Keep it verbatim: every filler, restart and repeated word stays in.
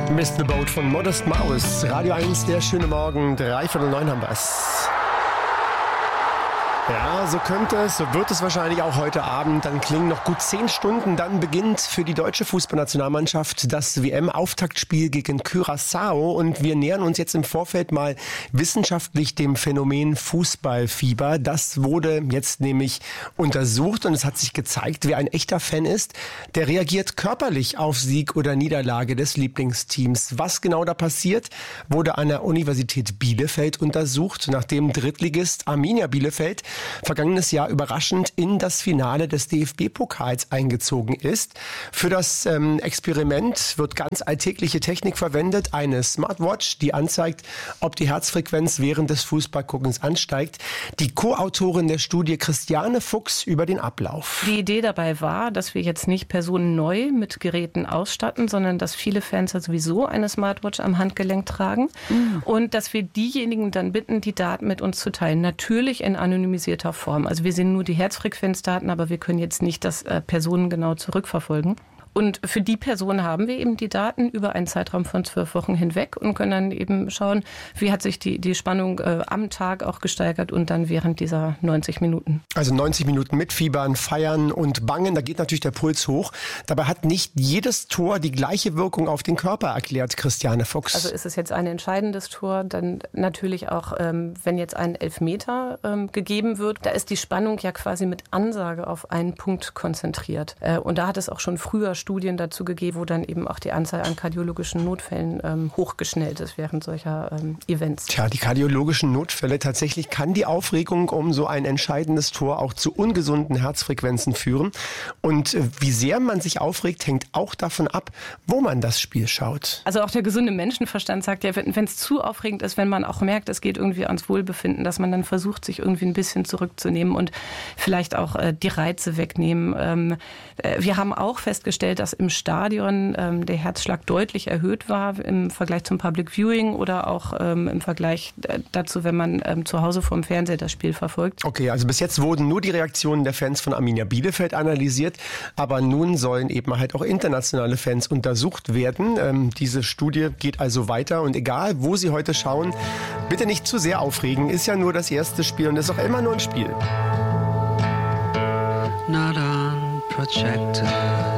Missed the Boat von Modest Mouse. Radio eins, der schöne Morgen, dreiviertel neun haben wir es. Ja, so könnte es, so wird es wahrscheinlich auch heute Abend. Dann klingen noch gut zehn Stunden. Dann beginnt für die deutsche Fußballnationalmannschaft das W M-Auftaktspiel gegen Curaçao. Und wir nähern uns jetzt im Vorfeld mal wissenschaftlich dem Phänomen Fußballfieber. Das wurde jetzt nämlich untersucht und es hat sich gezeigt, wer ein echter Fan ist, der reagiert körperlich auf Sieg oder Niederlage des Lieblingsteams. Was genau da passiert, wurde an der Universität Bielefeld untersucht, nachdem Drittligist Arminia Bielefeld vergangenes Jahr überraschend in das Finale des D F B-Pokals eingezogen ist. Für das ähm, Experiment wird ganz alltägliche Technik verwendet, eine Smartwatch, die anzeigt, ob die Herzfrequenz während des Fußballguckens ansteigt. Die Co-Autorin der Studie Christiane Fuchs über den Ablauf. Die Idee dabei war, dass wir jetzt nicht Personen neu mit Geräten ausstatten, sondern dass viele Fans ja sowieso eine Smartwatch am Handgelenk tragen mhm. und dass wir diejenigen dann bitten, die Daten mit uns zu teilen. Natürlich in anonymisierter Form. Also wir sehen nur die Herzfrequenzdaten, aber wir können jetzt nicht das äh, personengenau zurückverfolgen. Und für die Person haben wir eben die Daten über einen Zeitraum von zwölf Wochen hinweg und können dann eben schauen, wie hat sich die, die Spannung äh, am Tag auch gesteigert und dann während dieser neunzig Minuten. Also neunzig Minuten mitfiebern, feiern und bangen, da geht natürlich der Puls hoch. Dabei hat nicht jedes Tor die gleiche Wirkung auf den Körper, erklärt Christiane Fuchs. Also ist es jetzt ein entscheidendes Tor, dann natürlich auch, ähm, wenn jetzt ein Elfmeter ähm, gegeben wird, da ist die Spannung ja quasi mit Ansage auf einen Punkt konzentriert. Äh, und da hat es auch schon früher Studien dazu gegeben, wo dann eben auch die Anzahl an kardiologischen Notfällen ähm, hochgeschnellt ist während solcher ähm, Events. Tja, die kardiologischen Notfälle, tatsächlich kann die Aufregung um so ein entscheidendes Tor auch zu ungesunden Herzfrequenzen führen. Und äh, wie sehr man sich aufregt, hängt auch davon ab, wo man das Spiel schaut. Also auch der gesunde Menschenverstand sagt ja, wenn es zu aufregend ist, wenn man auch merkt, es geht irgendwie ans Wohlbefinden, dass man dann versucht, sich irgendwie ein bisschen zurückzunehmen und vielleicht auch äh, die Reize wegnehmen. Ähm, äh, wir haben auch festgestellt, dass im Stadion ähm, der Herzschlag deutlich erhöht war im Vergleich zum Public Viewing oder auch ähm, im Vergleich dazu, wenn man ähm, zu Hause vorm Fernseher das Spiel verfolgt. Okay, also bis jetzt wurden nur die Reaktionen der Fans von Arminia Bielefeld analysiert, aber nun sollen eben halt auch internationale Fans untersucht werden. Ähm, diese Studie geht also weiter und egal, wo Sie heute schauen, bitte nicht zu sehr aufregen. Ist ja nur das erste Spiel und ist auch immer nur ein Spiel. Not unprotected.